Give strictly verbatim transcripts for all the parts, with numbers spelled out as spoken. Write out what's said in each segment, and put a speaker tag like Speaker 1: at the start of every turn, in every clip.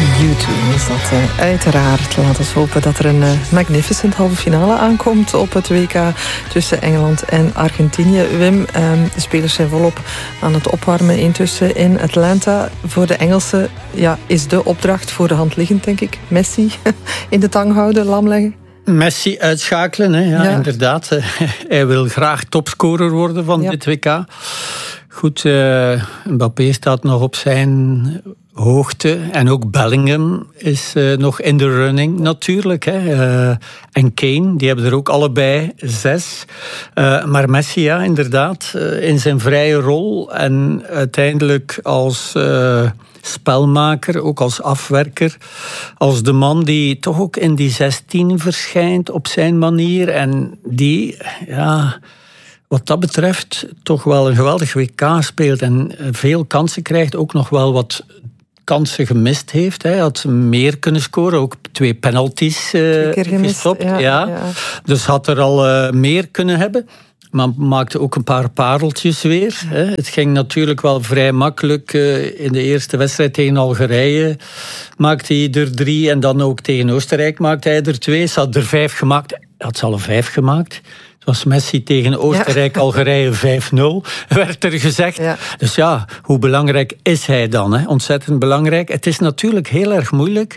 Speaker 1: U twee is dat uh, uiteraard. Laat ons hopen dat er een uh, magnificent halve finale aankomt op het W K tussen Engeland en Argentinië. Wim, um, de spelers zijn volop aan het opwarmen intussen in Atlanta. Voor de Engelsen ja, is de opdracht voor de hand liggend, denk ik. Messi in de tang houden, lam leggen.
Speaker 2: Messi uitschakelen, hè? Ja, ja, inderdaad. Hij wil graag topscorer worden van ja. dit W K. Goed, uh, Mbappé staat nog op zijn hoogte. En ook Bellingham is uh, nog in de running, natuurlijk. Hè. Uh, en Kane, die hebben er ook allebei zes. Uh, maar Messi, ja, inderdaad, uh, in zijn vrije rol. En uiteindelijk als Uh, spelmaker, ook als afwerker, als de man die toch ook in die zestien verschijnt op zijn manier en die, ja, wat dat betreft toch wel een geweldig W K speelt en veel kansen krijgt, ook nog wel wat kansen gemist heeft. Hij had meer kunnen scoren, ook twee penalties uh, gestopt. Ja, ja. Ja. Dus had er al uh, meer kunnen hebben. Maar maakte ook een paar pareltjes weer. Hè. Het ging natuurlijk wel vrij makkelijk. Uh, in de eerste wedstrijd tegen Algerije maakte hij er drie. En dan ook tegen Oostenrijk maakte hij er twee. Ze had er vijf gemaakt. Hij had ze alle vijf gemaakt. Het was Messi tegen Oostenrijk, ja. Algerije vijf nul, werd er gezegd. Ja. Dus ja, hoe belangrijk is hij dan? Hè? Ontzettend belangrijk. Het is natuurlijk heel erg moeilijk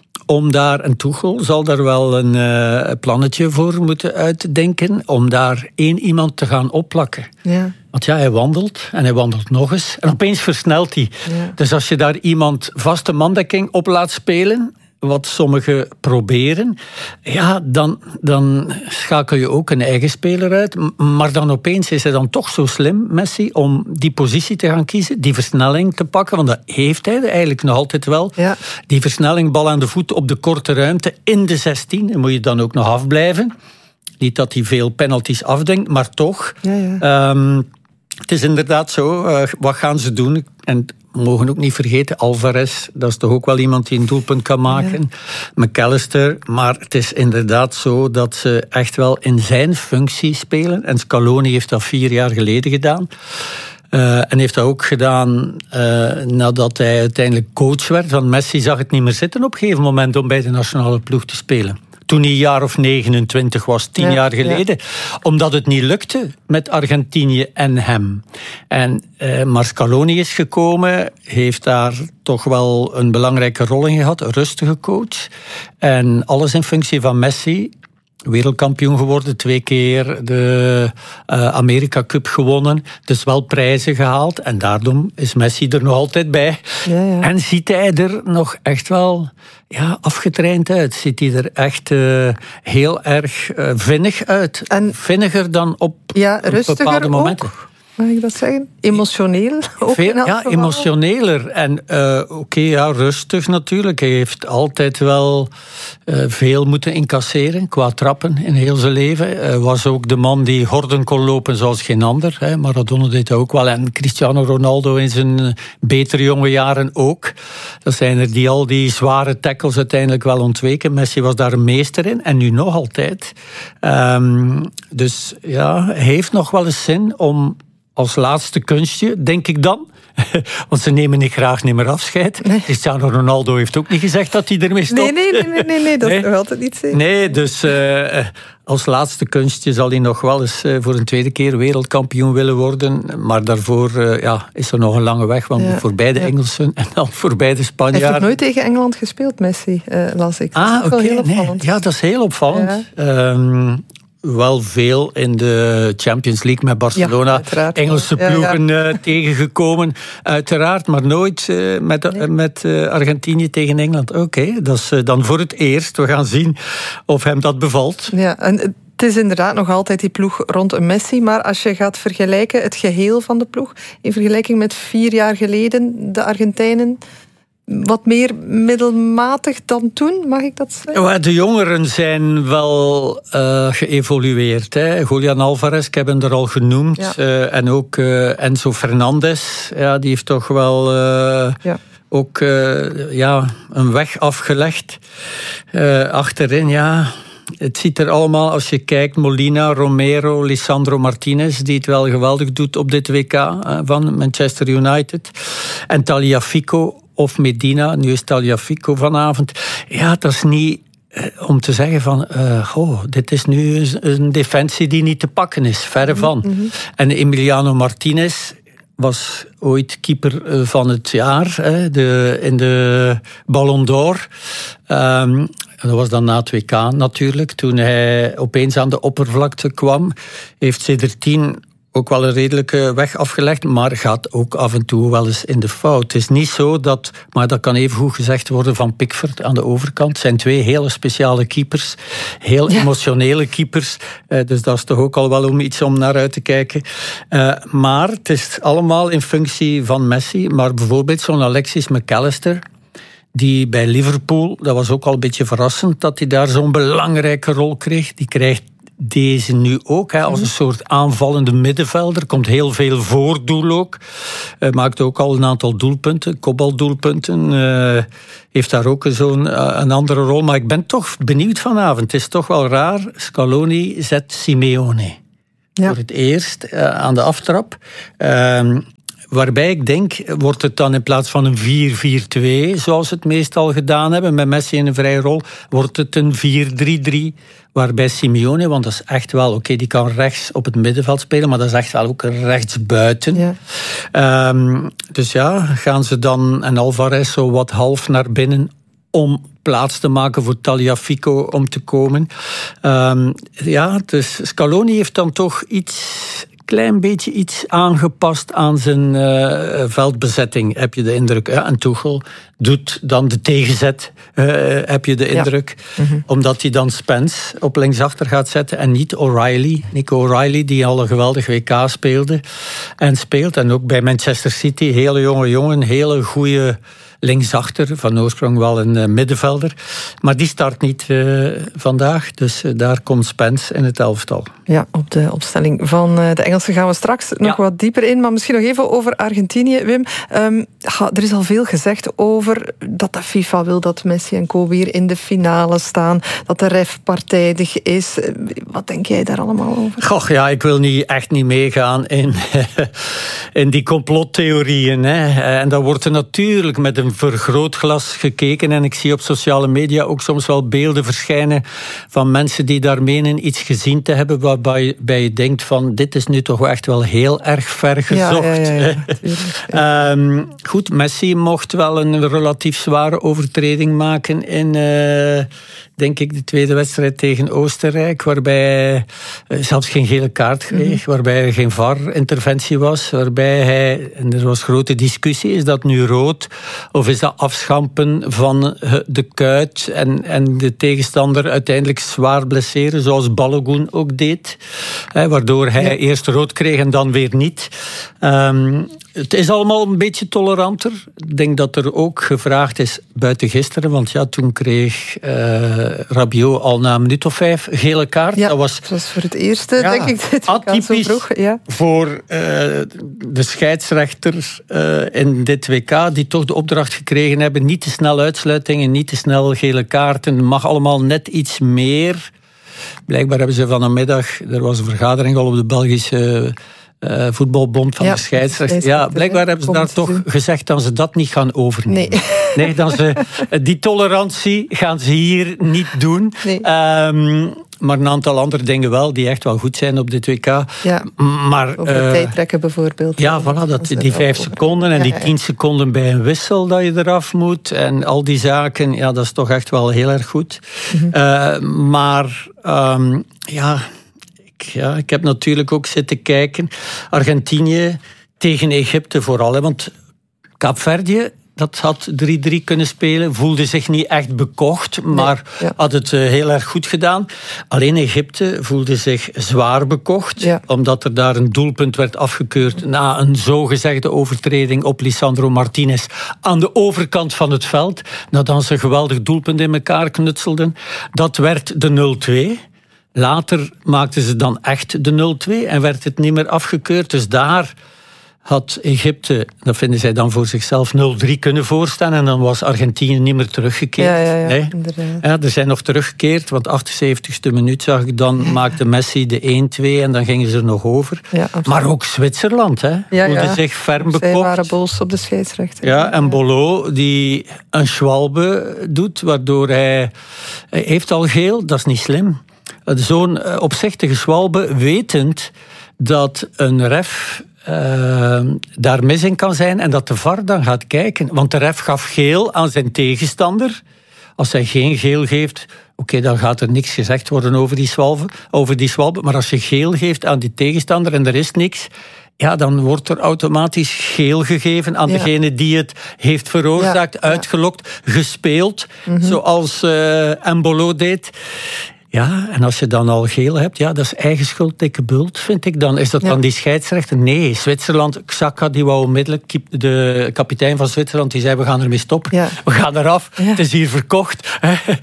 Speaker 2: om daar, en Tuchel zal daar wel een uh, plannetje voor moeten uitdenken, om daar één iemand te gaan opplakken. Ja. Want ja, hij wandelt en hij wandelt nog eens en opeens versnelt hij. Ja. Dus als je daar iemand vaste mandekking op laat spelen, wat sommigen proberen, ja, dan, dan schakel je ook een eigen speler uit. Maar dan opeens is hij dan toch zo slim, Messi, om die positie te gaan kiezen, die versnelling te pakken, want dat heeft hij eigenlijk nog altijd wel. Ja. Die versnelling, bal aan de voet op de korte ruimte, in de zestien, en moet je dan ook nog afblijven. Niet dat hij veel penalties afdenkt, maar toch. Ja, ja. Um, het is inderdaad zo, uh, wat gaan ze doen? En we mogen ook niet vergeten, Alvarez, dat is toch ook wel iemand die een doelpunt kan maken. Ja. McAllister, maar het is inderdaad zo dat ze echt wel in zijn functie spelen. En Scaloni heeft dat vier jaar geleden gedaan. Uh, en heeft dat ook gedaan uh, nadat hij uiteindelijk coach werd. Want Messi zag het niet meer zitten op een gegeven moment om bij de nationale ploeg te spelen. Toen hij een jaar of negenentwintig was, tien ja, jaar geleden. Ja. Omdat het niet lukte met Argentinië en hem. En uh, maar Scaloni is gekomen, heeft daar toch wel een belangrijke rol in gehad. Een rustige coach. En alles in functie van Messi. Wereldkampioen geworden, twee keer de uh, Amerika Cup gewonnen. Dus wel prijzen gehaald. En daarom is Messi er nog altijd bij. Ja, ja. En ziet hij er nog echt wel ja, afgetraind uit. Ziet hij er echt uh, heel erg uh, vinnig uit. En vinniger dan op,
Speaker 1: ja,
Speaker 2: op bepaalde momenten.
Speaker 1: Ook. Mag ik dat zeggen? Emotioneel? Ook
Speaker 2: Veel, ja, emotioneler. En uh, oké, okay, ja, rustig natuurlijk. Hij heeft altijd wel uh, veel moeten incasseren qua trappen in heel zijn leven. Hij was ook de man die horden kon lopen zoals geen ander. Hè. Maradona deed dat ook wel. En Cristiano Ronaldo in zijn betere jonge jaren ook. Dat zijn er die al die zware tackles uiteindelijk wel ontweken. Messi was daar een meester in. En nu nog altijd. Um, dus ja, hij heeft nog wel eens zin om als laatste kunstje, denk ik dan. Want ze nemen niet graag niet meer afscheid. Nee. Cristiano Ronaldo heeft ook niet gezegd dat hij ermee stopt.
Speaker 1: Nee, nee, nee, nee, nee dat nee. is nog altijd niet zeker.
Speaker 2: Nee, dus uh, als laatste kunstje zal hij nog wel eens uh, voor een tweede keer wereldkampioen willen worden. Maar daarvoor uh, ja, is er nog een lange weg. Want ja. voorbij de ja. Engelsen en dan voorbij de Spanjaarden.
Speaker 1: Hij heeft nog nooit tegen Engeland gespeeld, Messi, uh, las ik. Dat
Speaker 2: ah,
Speaker 1: is wel
Speaker 2: okay,
Speaker 1: heel opvallend.
Speaker 2: Nee. Ja, dat is heel opvallend. Ja. Um, wel veel in de Champions League met Barcelona. Ja, Engelse ploegen ja, ja. Uh, tegengekomen, uiteraard. Maar nooit uh, met, nee. met uh, Argentinië tegen Engeland. Oké, okay, dat is uh, dan voor het eerst. We gaan zien of hem dat bevalt.
Speaker 1: Ja, en het is inderdaad nog altijd die ploeg rond een Messi. Maar als je gaat vergelijken, het geheel van de ploeg, in vergelijking met vier jaar geleden, de Argentijnen, wat meer middelmatig dan toen, mag ik dat zeggen?
Speaker 2: De jongeren zijn wel uh, geëvolueerd. Hè. Julian Alvarez, ik heb hem er al genoemd. Ja. Uh, en ook uh, Enzo Fernandez. Ja, die heeft toch wel uh, ja. ook uh, ja, een weg afgelegd. Uh, achterin, ja. Het ziet er allemaal, als je kijkt, Molina, Romero, Lisandro Martinez, die het wel geweldig doet op dit W K uh, van Manchester United. En Tagliafico of Medina, nu is Tagliafico vanavond. Ja, dat is niet uh, om te zeggen van, uh, oh, dit is nu een defensie die niet te pakken is, verre van. Mm-hmm. En Emiliano Martinez was ooit keeper van het jaar hè, de, in de Ballon d'Or. Um, dat was dan na het W K natuurlijk. Toen hij opeens aan de oppervlakte kwam, heeft sedertien ook wel een redelijke weg afgelegd, maar gaat ook af en toe wel eens in de fout. Het is niet zo dat, maar dat kan even goed gezegd worden van Pickford aan de overkant. Het zijn twee hele speciale keepers, heel ja. emotionele keepers. Uh, dus dat is toch ook al wel om iets om naar uit te kijken. Uh, maar het is allemaal in functie van Messi. Maar bijvoorbeeld zo'n Alexis McAllister, die bij Liverpool, dat was ook al een beetje verrassend, dat hij daar zo'n belangrijke rol kreeg. Die krijgt deze nu ook, hè, als een soort aanvallende middenvelder. Komt heel veel voordoel ook. Uh, maakt ook al een aantal doelpunten, kopbaldoelpunten. Uh, heeft daar ook zo'n uh, een andere rol. Maar ik ben toch benieuwd vanavond. Het is toch wel raar. Scaloni zet Simeone. Ja. Voor het eerst uh, aan de aftrap. Uh, Waarbij ik denk, wordt het dan in plaats van een vier vier twee, zoals we het meestal gedaan hebben, met Messi in een vrije rol, wordt het een vier drie drie. Waarbij Simeone, want dat is echt wel, oké, okay, die kan rechts op het middenveld spelen, maar dat is echt wel ook rechtsbuiten. Ja. Um, dus ja, gaan ze dan, en Alvarez zo wat half naar binnen om plaats te maken voor Tagliafico om te komen. Um, ja, dus Scaloni heeft dan toch iets... klein beetje iets aangepast aan zijn uh, veldbezetting, heb je de indruk. Ja, en Tuchel doet dan de tegenzet, uh, heb je de indruk. Ja. Mm-hmm. Omdat hij dan Spence op linksachter gaat zetten en niet O'Reilly. Nico O'Reilly, die al een geweldig W K speelde en speelt. En ook bij Manchester City, hele jonge jongen, hele goede linksachter, van oorsprong wel een uh, middenvelder. Maar die start niet uh, vandaag, dus uh, daar komt Spence in het elftal.
Speaker 1: Ja, op de opstelling van uh, de Engelsen gaan we straks ja. nog wat dieper in. Maar misschien nog even over Argentinië, Wim. Um, ha, er is al veel gezegd over dat de FIFA wil dat Messi en co weer in de finale staan, dat de ref partijdig is. Wat denk jij daar allemaal over?
Speaker 2: Goh, ja, ik wil niet, echt niet meegaan in, in die complottheorieën. Hè. En daar wordt er natuurlijk met een vergrootglas gekeken. En ik zie op sociale media ook soms wel beelden verschijnen van mensen die daar menen iets gezien te hebben waarbij je denkt van, dit is nu toch echt wel heel erg ver gezocht. Ja, ja, ja, ja, ja. um, goed, Messi mocht wel een relatief zware overtreding maken in, uh, denk ik, de tweede wedstrijd tegen Oostenrijk, waarbij hij uh, zelfs geen gele kaart kreeg, mm-hmm. waarbij er geen V A R-interventie was, waarbij hij, en er was grote discussie, is dat nu rood of is dat afschampen van de kuit en, en de tegenstander uiteindelijk zwaar blesseren, zoals Balogun ook deed, hè, waardoor hij ja. eerst rood kreeg en dan weer niet. Um, het is allemaal een beetje toleranter. Ik denk dat er ook gevraagd is, buiten gisteren, want ja, toen kreeg uh, Rabiot al na een minuut of vijf gele kaart.
Speaker 1: Ja,
Speaker 2: dat was,
Speaker 1: dat was voor het eerste, ja, denk ik. Dit
Speaker 2: atypisch
Speaker 1: zo vroeg, ja.
Speaker 2: voor uh, de scheidsrechters uh, in dit W K, die toch de opdracht gekregen hebben, niet te snel uitsluitingen, niet te snel gele kaarten, mag allemaal net iets meer. Blijkbaar hebben ze vanmiddag, er was een vergadering al op de Belgische uh, voetbalbond van ja, de scheidsrechters. Ja, blijkbaar hebben ze daar toch doen. gezegd dat ze dat niet gaan overnemen. Nee, nee dan ze, die tolerantie gaan ze hier niet doen. Nee. Um, maar een aantal andere dingen wel, die echt wel goed zijn op dit W K.
Speaker 1: Ja,
Speaker 2: maar,
Speaker 1: over uh, tijdrekken bijvoorbeeld.
Speaker 2: Ja, voilà, dat, die vijf seconden en die tien seconden bij een wissel dat je eraf moet. En al die zaken, ja, dat is toch echt wel heel erg goed. Mm-hmm. Uh, maar, um, ja... Ja, ik heb natuurlijk ook zitten kijken. Argentinië tegen Egypte vooral. Hè, want Kaapverdië, dat had drie drie kunnen spelen. Voelde zich niet echt bekocht, maar nee, ja. had het uh, heel erg goed gedaan. Alleen Egypte voelde zich zwaar bekocht. Ja. Omdat er daar een doelpunt werd afgekeurd na een zogezegde overtreding op Lisandro Martinez aan de overkant van het veld. Nadat ze een geweldig doelpunt in elkaar knutselden. Dat werd de nul twee. Later maakten ze dan echt de nul twee en werd het niet meer afgekeurd. Dus daar had Egypte, dat vinden zij dan voor zichzelf, nul drie kunnen voorstaan en dan was Argentinië niet meer teruggekeerd.
Speaker 1: Ja, ja, ja,
Speaker 2: nee? Ja, er zijn nog teruggekeerd, want achtenzeventigste minuut zag ik dan, ja. maakte Messi de één twee en dan gingen ze er nog over. Ja, maar ook Zwitserland, hè,
Speaker 1: ja,
Speaker 2: voelde
Speaker 1: ja.
Speaker 2: zich ferm bekocht.
Speaker 1: Zij waren boos op de scheidsrechter.
Speaker 2: Ja, en Bolo, die een schwalbe doet, waardoor hij, hij heeft al geel, dat is niet slim. Zo'n opzichtige schwalbe, wetend dat een ref Uh, daar mis in kan zijn en dat de V A R dan gaat kijken. Want de ref gaf geel aan zijn tegenstander. Als hij geen geel geeft, oké, okay, dan gaat er niks gezegd worden over die zwalbe, over die zwalbe. Maar als je geel geeft aan die tegenstander en er is niks, ja, dan wordt er automatisch geel gegeven aan ja. degene die het heeft veroorzaakt, ja, uitgelokt, ja. gespeeld, mm-hmm. zoals uh, Embolo deed. Ja, en als je dan al geel hebt, ja, dat is eigen schuld, dikke bult, vind ik dan. Is dat ja. dan die scheidsrechter? Nee, Zwitserland, Xhaka, die wou onmiddellijk, de kapitein van Zwitserland, die zei, we gaan ermee stoppen. Ja. We gaan eraf, ja. het is hier verkocht.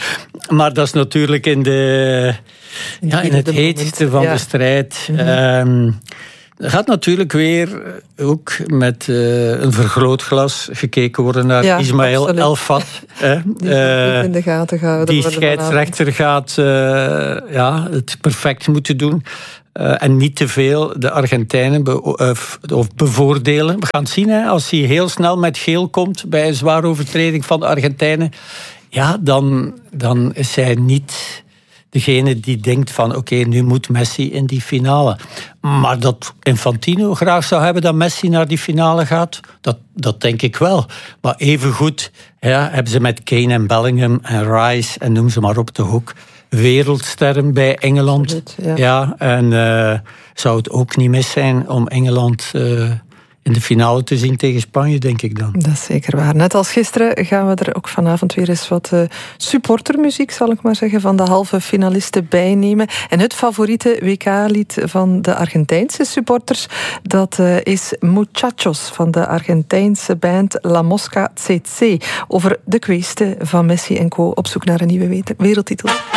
Speaker 2: Maar dat is natuurlijk in, de, ja, in het heetste van ja. de strijd. Mm-hmm. Um, Er gaat natuurlijk weer ook met uh, een vergrootglas gekeken worden naar ja, Ismaël El Fat.
Speaker 1: Eh, die uh, in de gaten gehouden
Speaker 2: die scheidsrechter gaat uh, ja, het perfect moeten doen. Uh, en niet te veel de Argentijnen be- uh, of bevoordelen. We gaan het zien, hè, als hij heel snel met geel komt bij een zware overtreding van de Argentijnen. Ja, dan, dan is hij niet degene die denkt van oké, okay, nu moet Messi in die finale. Maar dat Infantino graag zou hebben dat Messi naar die finale gaat, dat, dat denk ik wel. Maar evengoed ja, hebben ze met Kane en Bellingham en Rice en noem ze maar op de hoek wereldsterren bij Engeland. Absoluut, ja. ja, en uh, zou het ook niet mis zijn om Engeland Uh, in de finale te zien tegen Spanje, denk ik dan.
Speaker 1: Dat is zeker waar. Net als gisteren gaan we er ook vanavond weer eens wat uh, supportermuziek, zal ik maar zeggen, van de halve finalisten bijnemen. En het favoriete W K-lied van de Argentijnse supporters, dat uh, is Muchachos van de Argentijnse band La Mosca C C. Over de kweesten van Messi en co. op zoek naar een nieuwe wereldtitel.